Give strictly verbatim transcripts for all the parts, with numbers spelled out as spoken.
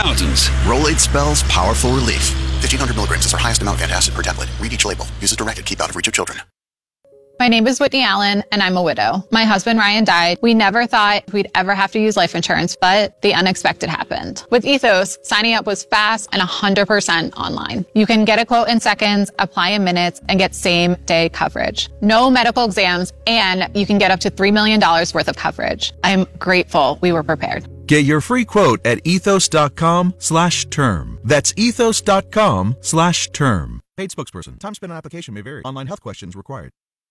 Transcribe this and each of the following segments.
fountains. Rolade spells powerful relief. fifteen hundred milligrams is our highest amount of antacid per tablet. Read each label. Use as directed. Keep out of reach of children. My name is Whitney Allen, and I'm a widow. My husband, Ryan, died. We never thought we'd ever have to use life insurance, but the unexpected happened. With Ethos, signing up was fast and one hundred percent online. You can get a quote in seconds, apply in minutes, and get same-day coverage. No medical exams, and you can get up to three million dollars worth of coverage. I'm grateful we were prepared. Get your free quote at ethos.com slash term. That's ethos.com slash term. Paid spokesperson. Time spent on application may vary. Online health questions required.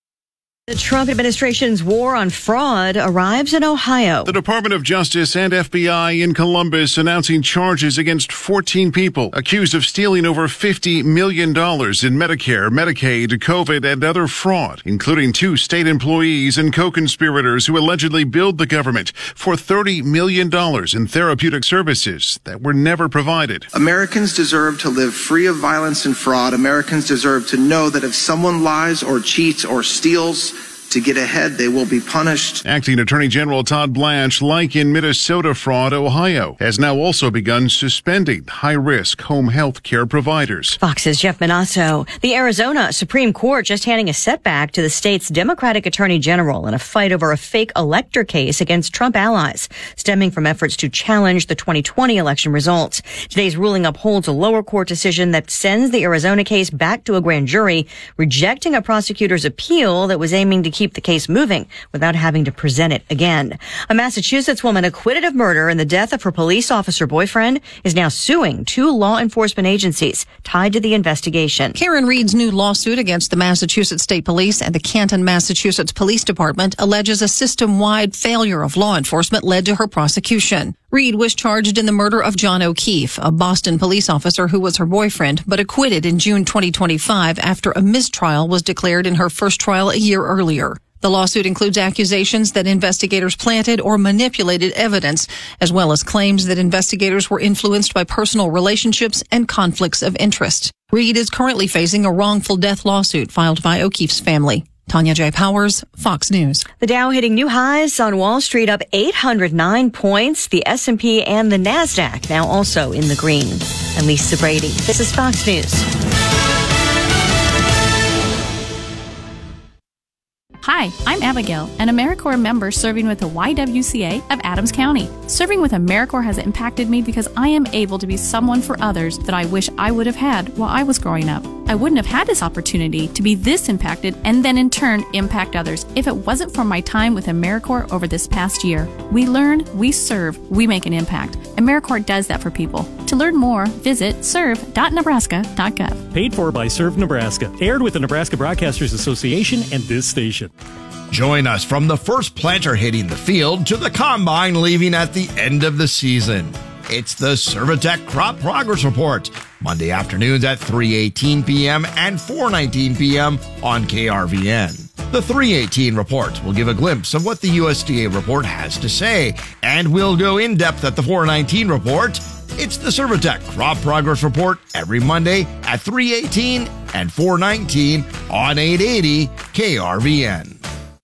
The Trump administration's war on fraud arrives in Ohio. The Department of Justice and F B I in Columbus announcing charges against fourteen people accused of stealing over fifty million dollars in Medicare, Medicaid, COVID, and other fraud, including two state employees and co-conspirators who allegedly billed the government for thirty million dollars in therapeutic services that were never provided. Americans deserve to live free of violence and fraud. Americans deserve to know that if someone lies or cheats or steals to get ahead, they will be punished. Acting Attorney General Todd Blanche, like in Minnesota fraud, Ohio has now also begun suspending high-risk home health care providers. Fox's Jeff Manasso. The Arizona Supreme Court just handing a setback to the state's Democratic Attorney General in a fight over a fake elector case against Trump allies, stemming from efforts to challenge the twenty twenty election results. Today's ruling upholds a lower court decision that sends the Arizona case back to a grand jury, rejecting a prosecutor's appeal that was aiming to keep keep the case moving without having to present it again. A Massachusetts woman acquitted of murder in the death of her police officer boyfriend is now suing two law enforcement agencies tied to the investigation. Karen Reed's new lawsuit against the Massachusetts State Police and the Canton, Massachusetts Police Department alleges a system-wide failure of law enforcement led to her prosecution. Reed was charged in the murder of John O'Keefe, a Boston police officer who was her boyfriend, but acquitted in June twenty twenty-five after a mistrial was declared in her first trial a year earlier. The lawsuit includes accusations that investigators planted or manipulated evidence, as well as claims that investigators were influenced by personal relationships and conflicts of interest. Reed is currently facing a wrongful death lawsuit filed by O'Keefe's family. Tanya J. Powers, Fox News. The Dow hitting new highs on Wall Street, up eight hundred nine points. The S and P and the NASDAQ now also in the green. I'm Lisa Brady. This is Fox News. Hi, I'm Abigail, an AmeriCorps member serving with the Y W C A of Adams County. Serving with AmeriCorps has impacted me because I am able to be someone for others that I wish I would have had while I was growing up. I wouldn't have had this opportunity to be this impacted and then in turn impact others if it wasn't for my time with AmeriCorps over this past year. We learn, we serve, we make an impact. AmeriCorps does that for people. To learn more, visit serve dot nebraska dot gov. Paid for by Serve Nebraska. Aired with the Nebraska Broadcasters Association and this station. Join us from the first planter hitting the field to the combine leaving at the end of the season. It's the Servitech Crop Progress Report, Monday afternoons at three eighteen p.m. and four nineteen p.m. on K R V N. The three eighteen report will give a glimpse of what the U S D A report has to say, and we'll go in depth at the four nineteen report. It's the Servitech Crop Progress Report every Monday at three eighteen and four nineteen on eight eighty K R V N.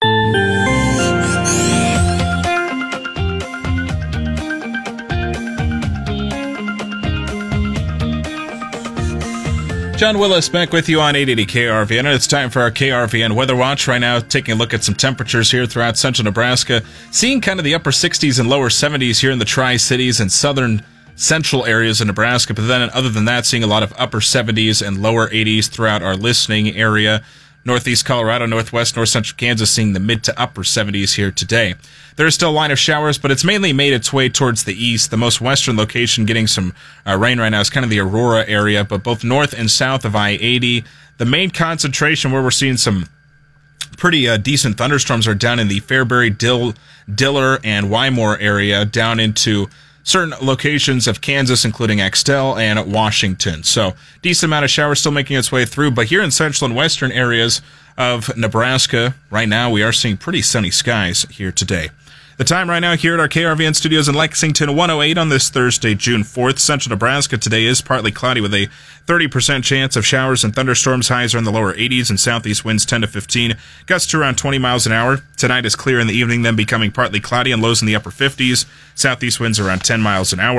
John Willis back with you on eight eighty K R V N, and it's time for our K R V N Weather Watch. Right now, taking a look at some temperatures here throughout central Nebraska, seeing kind of the upper sixties and lower seventies here in the Tri-Cities and southern central areas of Nebraska, but then other than that, seeing a lot of upper seventies and lower eighties throughout our listening area. Northeast Colorado, northwest, north central Kansas, seeing the mid to upper seventies here today. There is still a line of showers, but it's mainly made its way towards the east. The most western location getting some uh, rain right now is kind of the Aurora area, but both north and south of I eighty. The main concentration where we're seeing some pretty uh, decent thunderstorms are down in the Fairbury, Dill, Diller, and Wymore area, down into certain locations of Kansas, including Axtell and Washington. So, decent amount of showers still making its way through. But here in central and western areas of Nebraska, right now, we are seeing pretty sunny skies here today. The time right now here at our K R V N studios in Lexington, one oh eight on this Thursday, June fourth. Central Nebraska today is partly cloudy with a thirty percent chance of showers and thunderstorms. Highs are in the lower eighties and southeast winds ten to fifteen. Gusts to around twenty miles an hour. Tonight is clear in the evening, then becoming partly cloudy and lows in the upper fifties. Southeast winds around ten miles an hour.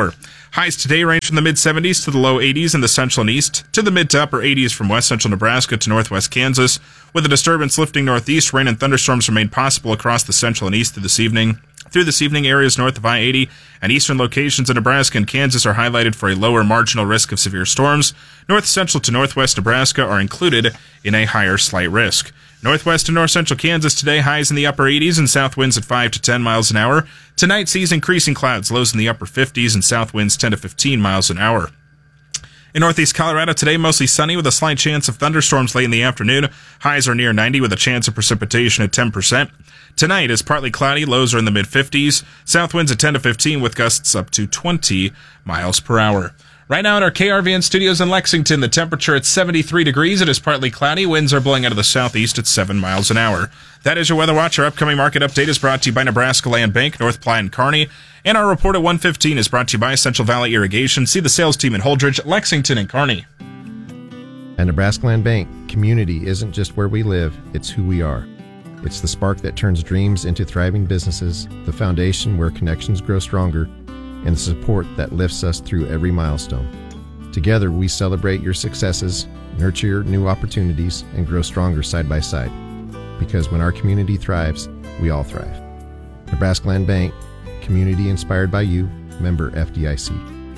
Highs today range from the mid-seventies to the low eighties in the central and east, to the mid to upper eighties from west central Nebraska to northwest Kansas. With a disturbance lifting northeast, rain and thunderstorms remain possible across the central and east through this evening. Through this evening, areas north of I eighty and eastern locations in Nebraska and Kansas are highlighted for a lower marginal risk of severe storms. North central to northwest Nebraska are included in a higher slight risk. Northwest and north central Kansas today, highs in the upper eighties and south winds at five to ten miles an hour. Tonight sees increasing clouds, lows in the upper fifties and south winds ten to fifteen miles an hour. In northeast Colorado today, mostly sunny with a slight chance of thunderstorms late in the afternoon. Highs are near ninety with a chance of precipitation at ten percent. Tonight is partly cloudy, lows are in the mid-fifties. South winds at ten to fifteen with gusts up to twenty miles per hour. Right now in our K R V N studios in Lexington, the temperature at seventy-three degrees. It is partly cloudy. Winds are blowing out of the southeast at seven miles an hour. That is your Weather Watch. Our upcoming market update is brought to you by Nebraska Land Bank, North Platte and Kearney. And our report at one fifteen is brought to you by Central Valley Irrigation. See the sales team in Holdridge, Lexington, and Kearney. At Nebraska Land Bank, community isn't just where we live, it's who we are. It's the spark that turns dreams into thriving businesses, the foundation where connections grow stronger, and the support that lifts us through every milestone. Together, we celebrate your successes, nurture your new opportunities, and grow stronger side by side. Because when our community thrives, we all thrive. Nebraska Land Bank, community inspired by you, member F D I C.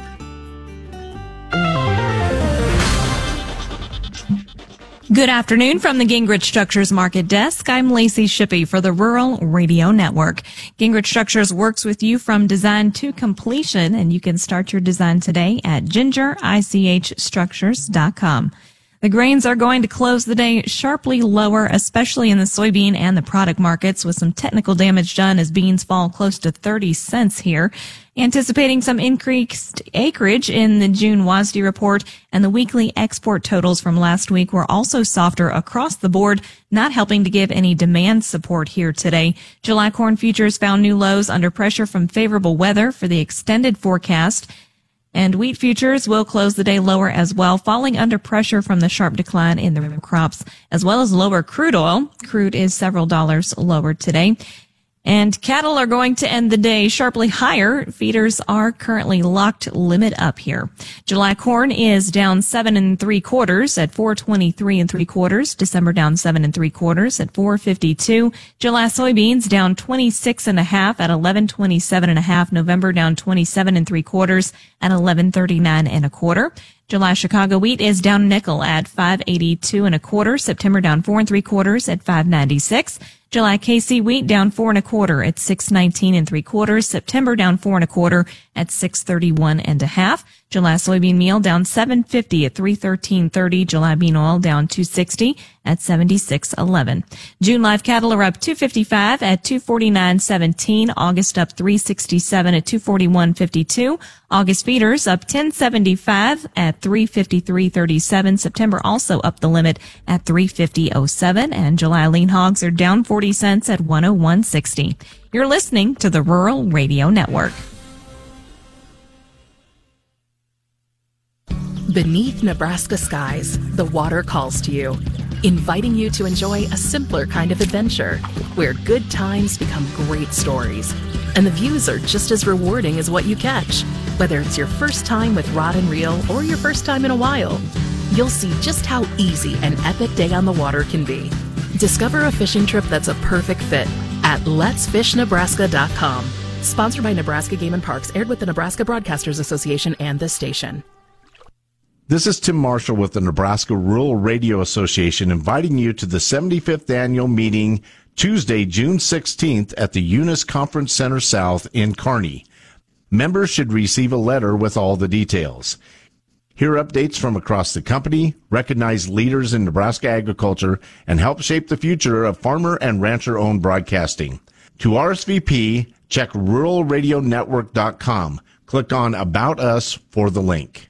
Good afternoon from the Gingrich Structures Market Desk. I'm Lacey Shippey for the Rural Radio Network. Gingrich Structures works with you from design to completion, and you can start your design today at ginger ich structures dot com. The grains are going to close the day sharply lower, especially in the soybean and the product markets, with some technical damage done as beans fall close to thirty cents here. Anticipating some increased acreage in the June W A S D report, and the weekly export totals from last week were also softer across the board, not helping to give any demand support here today. July corn futures found new lows under pressure from favorable weather for the extended forecast. And wheat futures will close the day lower as well, falling under pressure from the sharp decline in the crops, as well as lower crude oil. Crude is several dollars lower today. And cattle are going to end the day sharply higher. Feeders are currently locked limit up here. July corn is down seven and three quarters at four twenty-three and three quarters. December down seven and three quarters at four fifty-two. July soybeans down twenty-six and a half at eleven twenty-seven and a half. November down twenty-seven and three quarters at eleven thirty-nine and a quarter. July Chicago wheat is down a nickel at five eighty-two and a quarter. September down four and three quarters at five ninety-six. July K C wheat down four and a quarter at six nineteen and three quarters. September down four and a quarter at six thirty-one and a half. July soybean meal down seven fifty at three thirteen thirty. July bean oil down two sixty at seventy-six eleven. June live cattle are up two fifty-five at two forty-nine seventeen. August up three sixty-seven at two forty-one fifty-two. August feeders up ten seventy-five at three fifty-three thirty-seven. September also up the limit at three fifty oh seven. And July lean hogs are down forty cents at one oh one sixty. You're listening to the Rural Radio Network. Beneath Nebraska skies, the water calls to you, inviting you to enjoy a simpler kind of adventure, where good times become great stories, and the views are just as rewarding as what you catch. Whether it's your first time with rod and reel or your first time in a while, you'll see just how easy an epic day on the water can be. Discover a fishing trip that's a perfect fit at lets fish nebraska dot com. Sponsored by Nebraska Game and Parks, aired with the Nebraska Broadcasters Association and this station. This is Tim Marshall with the Nebraska Rural Radio Association, inviting you to the seventy-fifth annual meeting Tuesday, June sixteenth at the Eunice Conference Center South in Kearney. Members should receive a letter with all the details. Hear updates from across the company, recognize leaders in Nebraska agriculture, and help shape the future of farmer and rancher-owned broadcasting. To R S V P, check rural radio network dot com. Click on About Us for the link.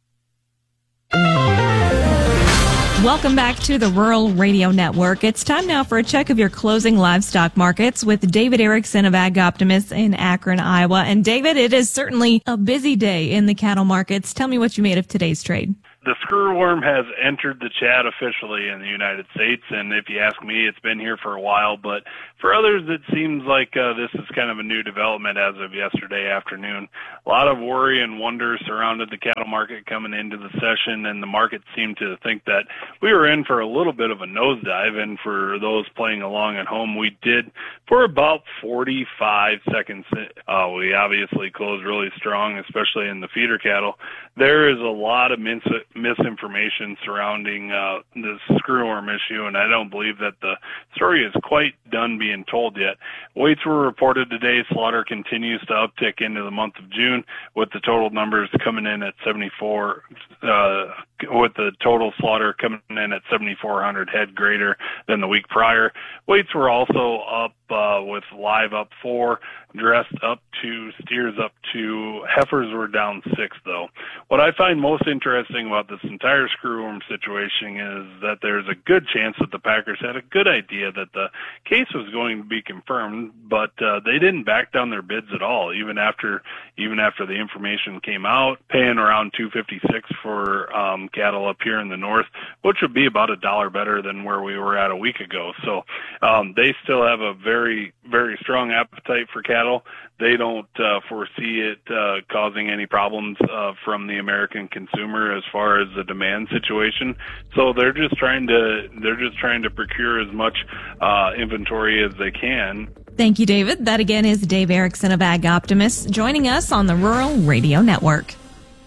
Welcome back to the Rural Radio Network. It's time now for a check of your closing livestock markets with David Erickson of Ag Optimist in Akron, Iowa. And David, it is certainly a busy day in the cattle markets. Tell me what you made of today's trade. The screwworm has entered the chat officially in the United States, and if you ask me, it's been here for a while. But For others, it seems like uh, this is kind of a new development as of yesterday afternoon. A lot of worry and wonder surrounded the cattle market coming into the session, and the market seemed to think that we were in for a little bit of a nosedive. And for those playing along at home, we did for about forty-five seconds. Uh, we obviously closed really strong, especially in the feeder cattle. There is a lot of mis- misinformation surrounding uh, this screwworm issue, and I don't believe that the story is quite done being told yet. Weights were reported today. Slaughter continues to uptick into the month of June, with the total numbers coming in at seventy-four, uh, with the total slaughter coming in at seventy-four hundred head greater than the week prior. Weights were also up uh, with live up four, dressed up two, steers up two, heifers were down six though. What I find most interesting about this entire screwworm situation is that there's a good chance that the Packers had a good idea that the case was going to be confirmed, but uh, they didn't back down their bids at all, even after even after the information came out, paying around two fifty-six for um, cattle up here in the north, which would be about a dollar better than where we were at a week ago. So um, they still have a very, very strong appetite for cattle. They don't uh, foresee it uh, causing any problems uh, from the American consumer as far as the demand situation. So they're just trying to they're just trying to procure as much uh, inventory as they can. Thank you, David. That again is Dave Erickson of Ag Optimist joining us on the Rural Radio Network.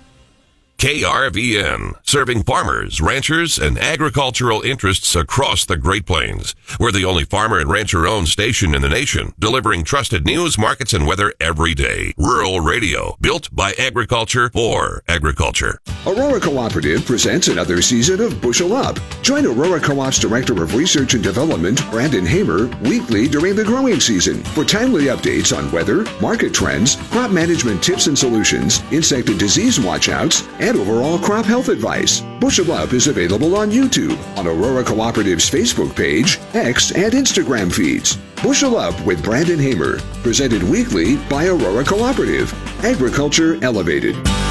K R V N, serving farmers, ranchers, and agricultural interests across the Great Plains. We're the only farmer and rancher-owned station in the nation, delivering trusted news, markets, and weather every day. Rural Radio, built by agriculture for agriculture. Aurora Cooperative presents another season of Bushel Up. Join Aurora Co-op's Director of Research and Development, Brandon Hamer, weekly during the growing season for timely updates on weather, market trends, crop management tips and solutions, insect and disease watchouts, and overall crop health advice. Bushel Up is available on YouTube, on Aurora Cooperative's Facebook page, X, and Instagram feeds. Bushel Up with Brandon Hamer, presented weekly by Aurora Cooperative. Agriculture Elevated.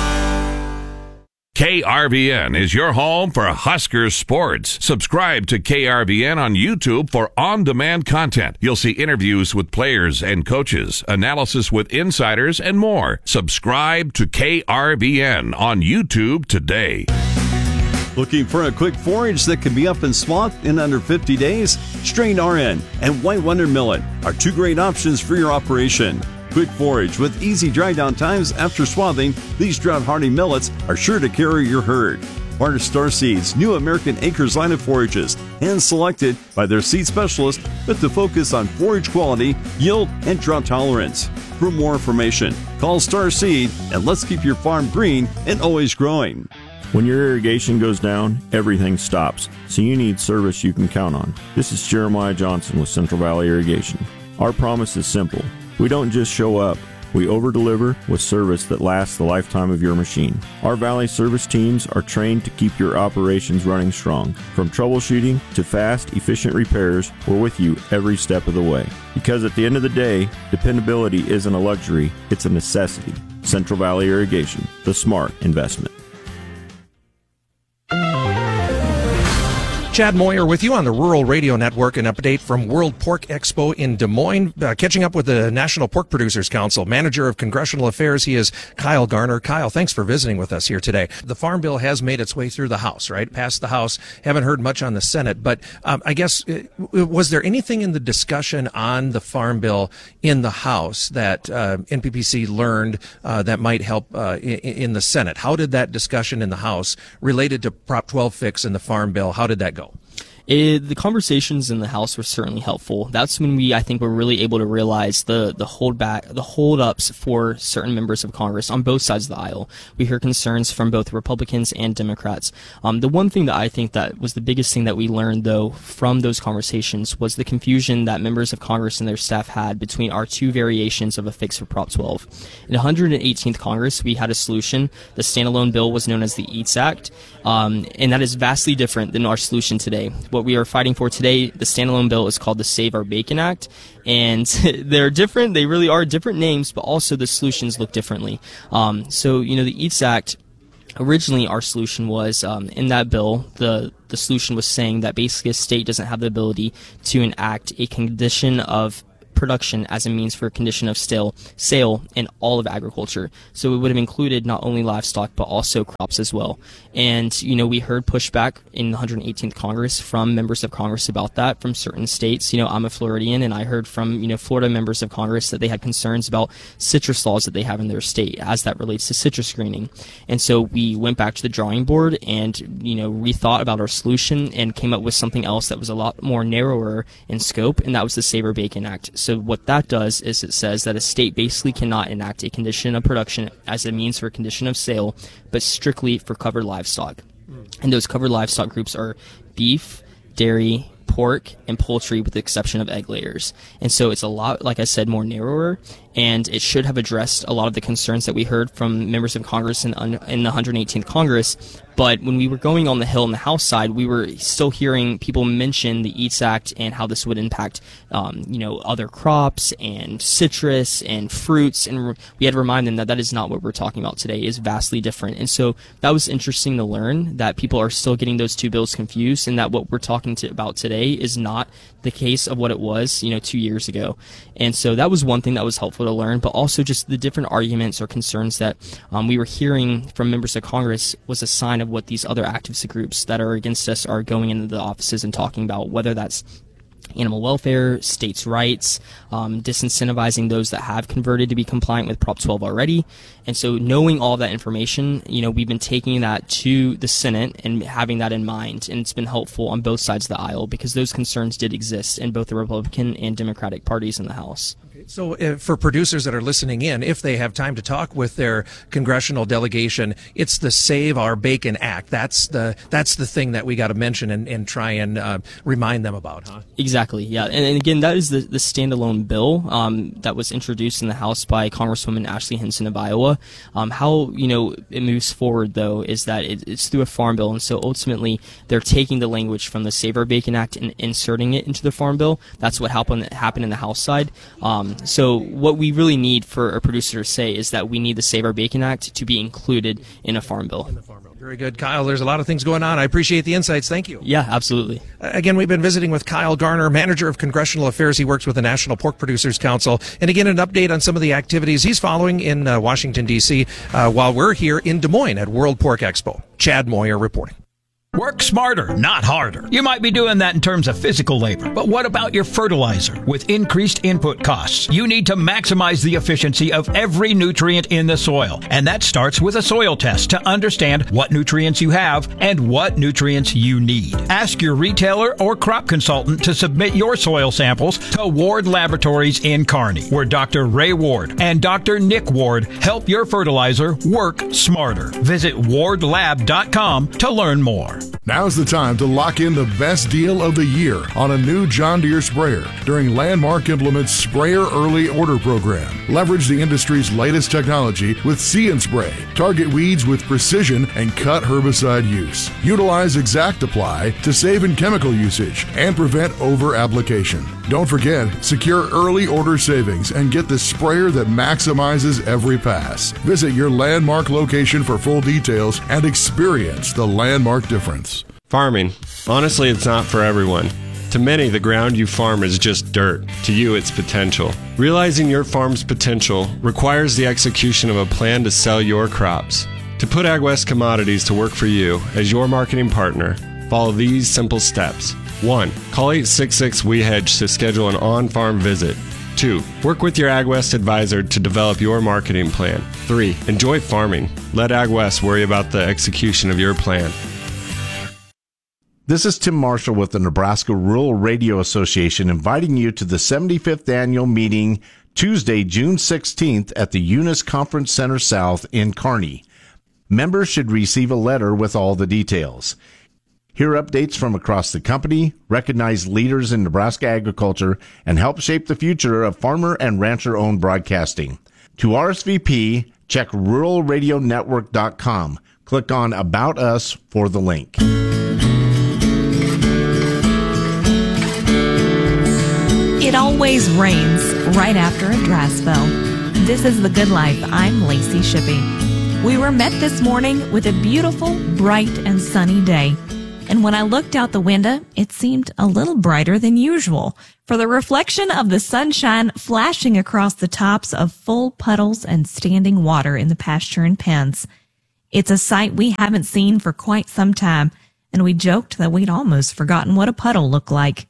K R V N is your home for Husker sports. Subscribe to K R V N on YouTube for on-demand content. You'll see interviews with players and coaches, analysis with insiders, and more. Subscribe to K R V N on YouTube today. Looking for a quick forage that can be up in swath in under fifty days? Strain R N and White Wonder Millet are two great options for your operation. Quick forage with easy dry down times after swathing, these drought-hardy millets are sure to carry your herd. Barter Star Seeds' new American Acres line of forages, hand-selected by their seed specialist with the focus on forage quality, yield, and drought tolerance. For more information, call Star Seed and let's keep your farm green and always growing. When your irrigation goes down, everything stops, so you need service you can count on. This is Jeremiah Johnson with Central Valley Irrigation. Our promise is simple. We don't just show up. We over-deliver with service that lasts the lifetime of your machine. Our Valley service teams are trained to keep your operations running strong. From troubleshooting to fast, efficient repairs, we're with you every step of the way. Because at the end of the day, dependability isn't a luxury, it's a necessity. Central Valley Irrigation, the smart investment. Chad Moyer with you on the Rural Radio Network. An update from World Pork Expo in Des Moines. Uh, catching up with the National Pork Producers Council. Manager of Congressional Affairs, he is Kyle Garner. Kyle, thanks for visiting with us here today. The Farm Bill has made its way through the House, right? Passed the House. Haven't heard much on the Senate. But um, I guess, uh, was there anything in the discussion on the Farm Bill in the House that uh, N P P C learned uh, that might help uh, in, in the Senate? How did that discussion in the House related to Prop twelve fix and the Farm Bill, how did that go? It, the conversations in the House were certainly helpful. That's when we, I think, were really able to realize the the hold back, the hold ups for certain members of Congress on both sides of the aisle. We hear concerns from both Republicans and Democrats. Um, the one thing that I think that was the biggest thing that we learned, though, from those conversations was the confusion that members of Congress and their staff had between our two variations of a fix for Prop twelve. In the one hundred eighteenth Congress, we had a solution. The standalone bill was known as the EATS Act, um, and that is vastly different than our solution today. What we are fighting for today, the standalone bill, is called the Save Our Bacon Act, and they're different. They really are different names, but also the solutions look differently. Um, so, you know, the EATS Act, originally our solution was um, in that bill, the the solution was saying that basically a state doesn't have the ability to enact a condition of production as a means for a condition of sale, sale in all of agriculture. So it would have included not only livestock, but also crops as well. And, you know, we heard pushback in the one hundred eighteenth Congress from members of Congress about that from certain states. You know, I'm a Floridian, and I heard from, you know, Florida members of Congress that they had concerns about citrus laws that they have in their state as that relates to citrus screening. And so we went back to the drawing board and, you know, rethought about our solution and came up with something else that was a lot more narrower in scope, and that was the Savor-Bacon Act. So what that does is it says that a state basically cannot enact a condition of production as a means for a condition of sale, but strictly for covered livestock. And those covered livestock groups are beef, dairy, pork, and poultry, with the exception of egg layers. And so it's a lot, like I said, more narrower, and it should have addressed a lot of the concerns that we heard from members of Congress in, in the one hundred eighteenth Congress. But when we were going on the Hill and the House side, we were still hearing people mention the EATS Act and how this would impact, um, you know, other crops and citrus and fruits. And re- we had to remind them that that is not what we're talking about today. It is vastly different. And so that was interesting to learn, that people are still getting those two bills confused, and that what we're talking to, about today is not the case of what it was, you know, two years ago. And so that was one thing that was helpful to learn, but also just the different arguments or concerns that um, we were hearing from members of Congress was a sign of what these other activist groups that are against us are going into the offices and talking about, whether that's animal welfare, states' rights, um, disincentivizing those that have converted to be compliant with Prop twelve already. And so knowing all that information, you know, we've been taking that to the Senate and having that in mind, and it's been helpful on both sides of the aisle because those concerns did exist in both the Republican and Democratic parties in the House. So uh, for producers that are listening in, if they have time to talk with their congressional delegation, it's the Save Our Bacon Act. That's the that's the thing that we got to mention and, and try and uh, remind them about, huh? Exactly, yeah. And, and again, that is the, the standalone bill um, that was introduced in the House by Congresswoman Ashley Hinson of Iowa. Um, how, you know, it moves forward, though, is that it, it's through a farm bill. And so ultimately, they're taking the language from the Save Our Bacon Act and inserting it into the farm bill. That's what happened, happened in the House side. Um, So what we really need for a producer to say is that we need the Save Our Bacon Act to be included in a farm bill. Very good, Kyle. There's a lot of things going on. I appreciate the insights. Thank you. Yeah, absolutely. Again, we've been visiting with Kyle Garner, Manager of Congressional Affairs. He works with the National Pork Producers Council. And again, an update on some of the activities he's following in uh, Washington, D C, uh, while we're here in Des Moines at World Pork Expo. Chad Moyer reporting. Work smarter, not harder. You might be doing that in terms of physical labor, but what about your fertilizer? With increased input costs, you need to maximize the efficiency of every nutrient in the soil. And that starts with a soil test to understand what nutrients you have and what nutrients you need. Ask your retailer or crop consultant to submit your soil samples to Ward Laboratories in Kearney, where Doctor Ray Ward and Doctor Nick Ward help your fertilizer work smarter. Visit ward lab dot com to learn more. Now's the time to lock in the best deal of the year on a new John Deere sprayer during Landmark Implement's Sprayer Early Order Program. Leverage the industry's latest technology with See and Spray. Target weeds with precision and cut herbicide use. Utilize Exact Apply to save in chemical usage and prevent over-application. Don't forget, secure early order savings and get the sprayer that maximizes every pass. Visit your Landmark location for full details and experience the Landmark difference. Farming. Honestly, it's not for everyone. To many, the ground you farm is just dirt. To you, it's potential. Realizing your farm's potential requires the execution of a plan to sell your crops. To put AgWest Commodities to work for you as your marketing partner, follow these simple steps. one. Call eight six six W E HEDGE to schedule an on-farm visit. two. Work with your AgWest advisor to develop your marketing plan. three. Enjoy farming. Let AgWest worry about the execution of your plan. This is Tim Marshall with the Nebraska Rural Radio Association inviting you to the seventy-fifth annual meeting Tuesday, June sixteenth at the Eunice Conference Center South in Kearney. Members should receive a letter with all the details. Hear updates from across the company, recognize leaders in Nebraska agriculture, and help shape the future of farmer and rancher-owned broadcasting. To R S V P, check rural radio network dot com. Click on About Us for the link. It always rains right after a dry spell. This is The Good Life. I'm Lacey Shippey. We were met this morning with a beautiful, bright, and sunny day. And And when I looked out the window, it seemed a little brighter than usual, for the reflection of the sunshine flashing across the tops of full puddles and standing water in the pasture and pens. It's a sight we haven't seen for quite some time, and we joked that we'd almost forgotten what a puddle looked like.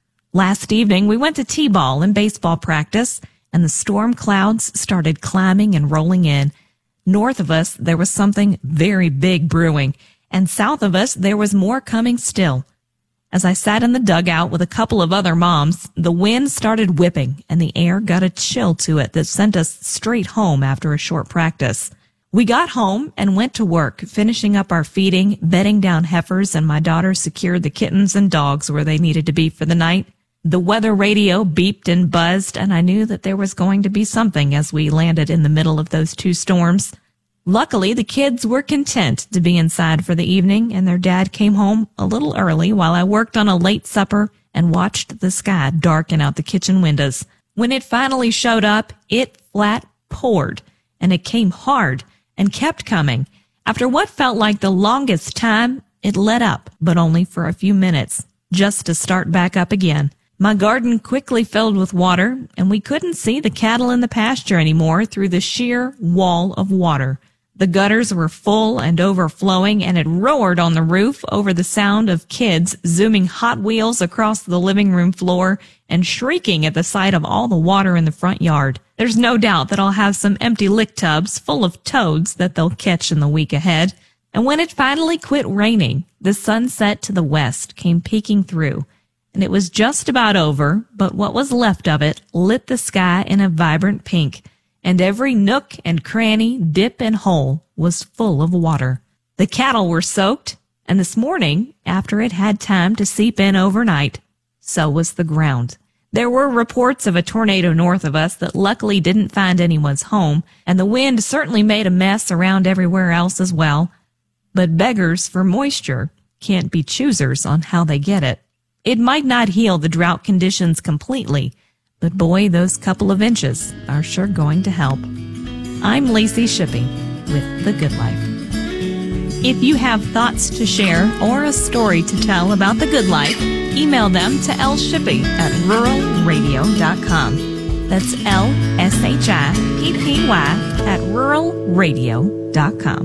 Last evening, we went to t-ball and baseball practice, and the storm clouds started climbing and rolling in. North of us, there was something very big brewing, and south of us, there was more coming still. As I sat in the dugout with a couple of other moms, the wind started whipping, and the air got a chill to it that sent us straight home after a short practice. We got home and went to work, finishing up our feeding, bedding down heifers, and my daughter secured the kittens and dogs where they needed to be for the night. The weather radio beeped and buzzed, and I knew that there was going to be something as we landed in the middle of those two storms. Luckily, the kids were content to be inside for the evening, and their dad came home a little early while I worked on a late supper and watched the sky darken out the kitchen windows. When it finally showed up, it flat poured, and it came hard and kept coming. After what felt like the longest time, it let up, but only for a few minutes, just to start back up again. My garden quickly filled with water, and we couldn't see the cattle in the pasture anymore through the sheer wall of water. The gutters were full and overflowing, and it roared on the roof over the sound of kids zooming Hot Wheels across the living room floor and shrieking at the sight of all the water in the front yard. There's no doubt that I'll have some empty lick tubs full of toads that they'll catch in the week ahead. And when it finally quit raining, the sunset to the west came peeking through, and it was just about over, but what was left of it lit the sky in a vibrant pink, and every nook and cranny, dip and hole was full of water. The cattle were soaked, and this morning, after it had time to seep in overnight, so was the ground. There were reports of a tornado north of us that luckily didn't find anyone's home, and the wind certainly made a mess around everywhere else as well. But beggars for moisture can't be choosers on how they get it. It might not heal the drought conditions completely, but boy, those couple of inches are sure going to help. I'm Lacey Shippey with The Good Life. If you have thoughts to share or a story to tell about The Good Life, email them to lshippey at rural radio dot com. That's L S H I P P Y at rural radio dot com.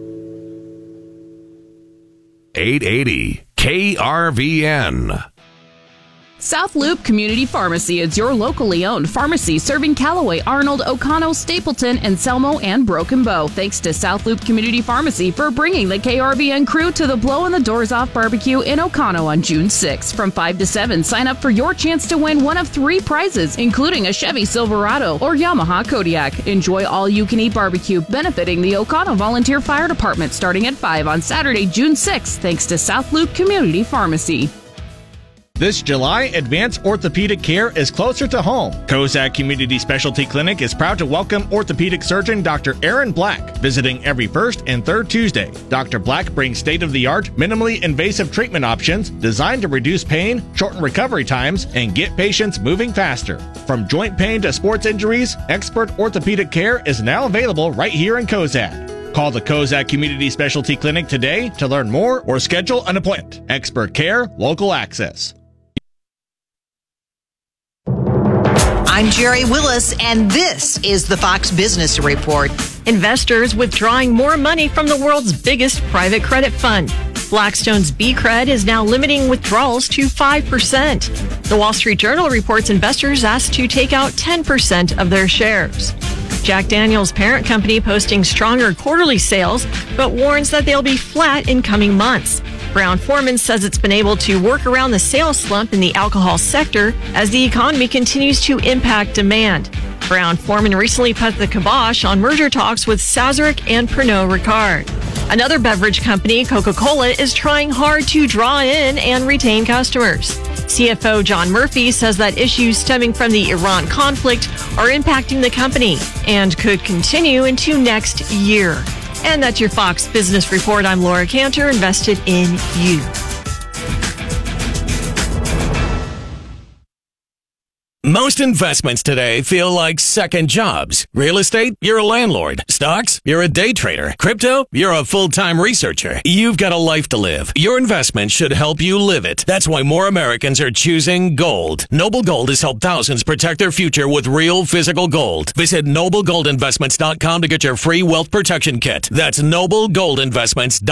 eight eighty K R V N. South Loop Community Pharmacy is your locally owned pharmacy serving Callaway, Arnold, Oconto, Stapleton, and Selmo and Broken Bow. Thanks to South Loop Community Pharmacy for bringing the K R V N crew to the Blowin' the Doors Off Barbecue in Oconto on June sixth. From five to seven, sign up for your chance to win one of three prizes, including a Chevy Silverado or Yamaha Kodiak. Enjoy all-you-can-eat barbecue benefiting the Oconto Volunteer Fire Department starting at five on Saturday, June sixth, thanks to South Loop Community Pharmacy. This July, advanced orthopedic care is closer to home. Kozak Community Specialty Clinic is proud to welcome orthopedic surgeon Doctor Aaron Black, visiting every first and third Tuesday. Doctor Black brings state-of-the-art, minimally invasive treatment options designed to reduce pain, shorten recovery times, and get patients moving faster. From joint pain to sports injuries, expert orthopedic care is now available right here in Kozak. Call the Kozak Community Specialty Clinic today to learn more or schedule an appointment. Expert care, local access. I'm Jerry Willis, and this is the Fox Business Report. Investors withdrawing more money from the world's biggest private credit fund. Blackstone's B-Cred is now limiting withdrawals to five percent. The Wall Street Journal reports investors asked to take out ten percent of their shares. Jack Daniel's parent company posting stronger quarterly sales, but warns that they'll be flat in coming months. Brown-Forman says it's been able to work around the sales slump in the alcohol sector as the economy continues to impact demand. Brown-Forman recently put the kibosh on merger talks with Sazerac and Pernod Ricard. Another beverage company, Coca-Cola, is trying hard to draw in and retain customers. C F O John Murphy says that issues stemming from the Iran conflict are impacting the company and could continue into next year. And that's your Fox Business Report. I'm Laura Cantor, invested in you. Most investments today feel like second jobs. Real estate, you're a landlord. Stocks, you're a day trader. Crypto, you're a full-time researcher. You've got a life to live. Your investment should help you live it. That's why more Americans are choosing gold. Noble Gold has helped thousands protect their future with real physical gold. Visit noble gold investments dot com to get your free wealth protection kit. That's noble gold investments dot com.